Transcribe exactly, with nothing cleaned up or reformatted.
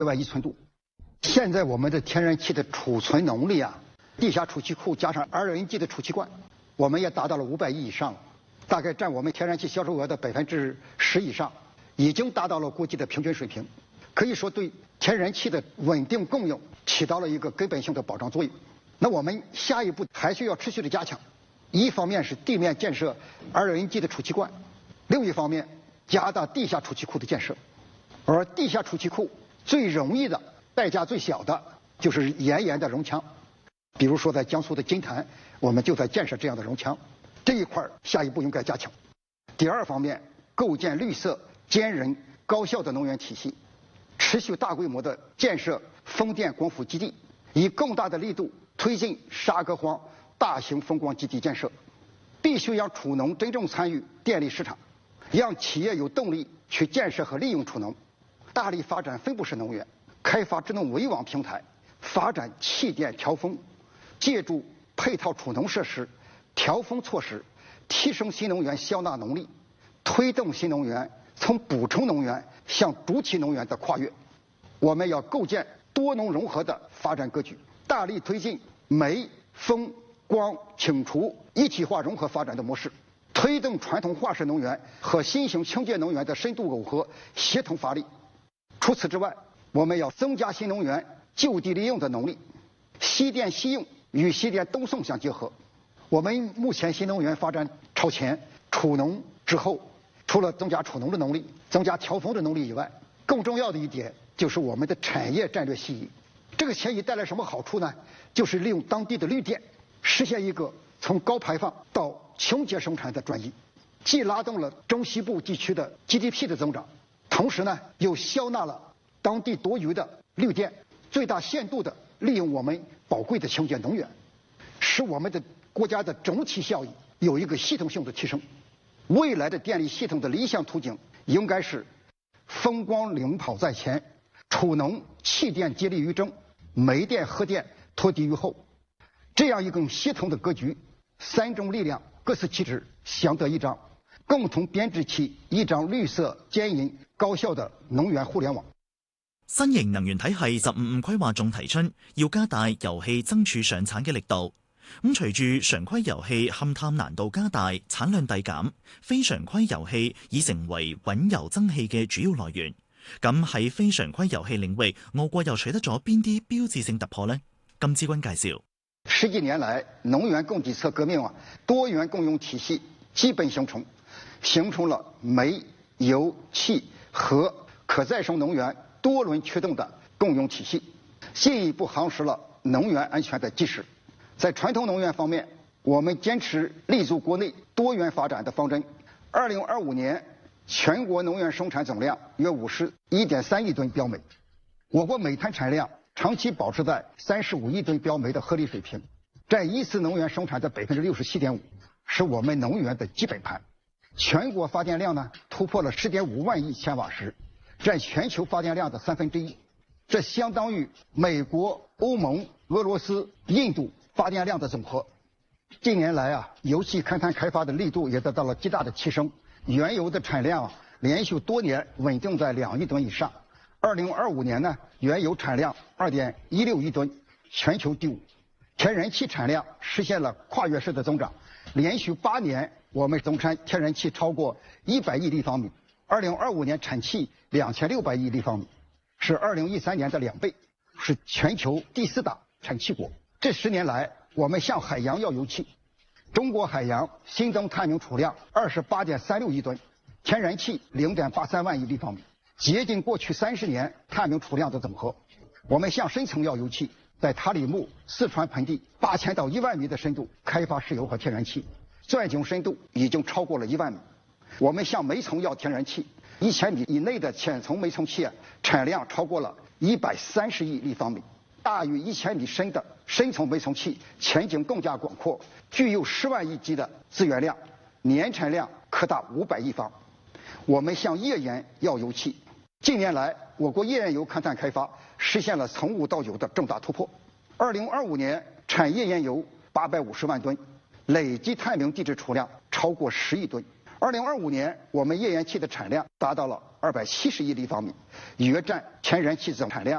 万亿寸度。现在我们的天然气的储存能力啊，地下储气库加上 L N G 的储气罐，我们也达到了五百亿以上，大概占我们天然气销售额的百分之十以上，已经达到了国际的平均水平，可以说对天然气的稳定供应起到了一个根本性的保障作用。那我们下一步还需要持续的加强，一方面是地面建设 L N G 的储气罐，另一方面加大地下储气库的建设。而地下储气库最容易的、代价最小的就是岩盐的熔墙，比如说在江苏的金坛，我们就在建设这样的熔墙，这一块下一步应该加强。第二方面，构建绿色、坚韧、高效的能源体系，持续大规模的建设风电光伏基地，以更大的力度推进沙革荒大型风光基地建设，必须让储能真正参与电力市场，让企业有动力去建设和利用储能，大力发展分布式能源，开发智能围网平台，发展气电调峰，借助配套储能设施、调峰措施，提升新能源消纳能力，推动新能源从补充能源向主体能源的跨越。我们要构建多能融合的发展格局，大力推进煤、风、光、氢储一体化融合发展的模式，推动传统化石能源和新型清洁能源的深度耦合，协同发力。除此之外，我们要增加新能源就地利用的能力，西电西用与西电东送相结合。我们目前新能源发展超前，储能之后，除了增加储能的能力、增加调峰的能力以外，更重要的一点就是我们的产业战略协议。这个协议带来什么好处呢？就是利用当地的绿电，实现一个从高排放到清洁生产的转移，既拉动了中西部地区的 G D P 的增长，同时呢又消纳了当地多余的绿电，最大限度的利用我们宝贵的清洁能源，使我们的国家的整体效益有一个系统性的提升。未来的电力系统的理想途径应该是风光领跑在前，储能气电接力于正，煤电核电拖地于后，这样一个协同的格局，三种力量各司其职，相得益彰，共同编织起一张綠色、堅韌、高效的能源互聯網。 新型能源體系十五五規劃仲提出要加大油氣增儲上產嘅力度。咁隨住常規油氣勘探難度加大、產量遞減，非常規油氣已成為穩油增氣嘅主要來源。咁喺非常規油氣領域，我國又取得咗邊啲標誌性突破呢？金之君介紹。 十幾年來，能源供給側革命啊，多元供應體系基本形成，形成了煤、油、氣、核可再生能源多輪驅動的供應體系，進一步夯實了能源安全的基石。在傳統能源方面，我們堅持立足國內多元發展的方針。二零二五年，全國能源生產總量約五十一點三億噸標煤，我國煤炭產量長期保持在三十五億噸標煤的合理水平，佔一次能源生產的百分之六十七點五，是我們能源的基本盤。全國發電量呢突破了十點五萬億千瓦時，佔全球發電量的三分之一，這相當於美國、歐盟、俄羅斯、印度發電量的總和。近年來啊，油氣勘探開發的力度也得到了極大的提升，原油的產量啊連續多年穩定在兩億噸以上。二零二五年呢，原油產量二點一六億噸，全球第五。天然氣產量實現了跨越式的增長，連續八年我們總產天然氣超過一百億立方米。二零二五年產氣兩千六百億立方米，是二零一三年的兩倍，是全球第四大產氣國。這十年來，我們向海洋要油氣，中國海洋新增探明儲量二十八點三六億噸，天然氣零點八三萬億立方米，接近過去三十年探明儲量的總和。我們向深層要油氣，在塔里木、四川盆地八千到一萬米的深度開發石油和天然氣，鑽井深度已經超過了一萬米。我們向煤層要天然氣，一千米以內的淺層煤層氣產量超過了一百三十億立方米。大於一千米深的深層煤層氣前景更加廣闊，具有十萬億級的資源量，年產量可達五百億方。我們向頁岩要油氣，近年來我國頁岩油勘探開發實現了從無到有的重大突破。二零二五年產頁岩油八百五十萬噸，累計探明地質儲量超過十億噸。 二零二五年，我们页岩气的产量达到了二百七十亿立方米，约占天然气总产量